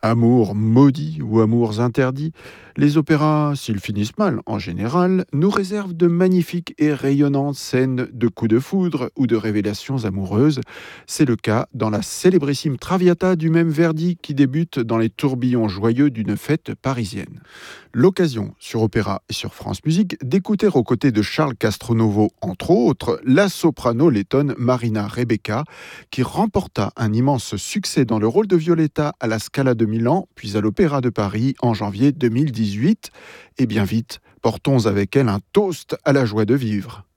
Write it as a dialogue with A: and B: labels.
A: Amours maudits ou amours interdits, les opéras, s'ils finissent mal en général, nous réservent de magnifiques et rayonnantes scènes de coups de foudre ou de révélations amoureuses. C'est le cas dans la célébrissime Traviata du même Verdi qui débute dans les tourbillons joyeux d'une fête parisienne. L'occasion, sur Opéra et sur France Musique, d'écouter aux côtés de Charles Castronovo, entre autres, la soprano lettonne Marina Rebecca, qui remporta un immense succès dans le rôle de Violetta à la Scala de Milan, puis à l'Opéra de Paris en janvier 2018. Et bien vite, portons avec elle un toast à la joie de vivre.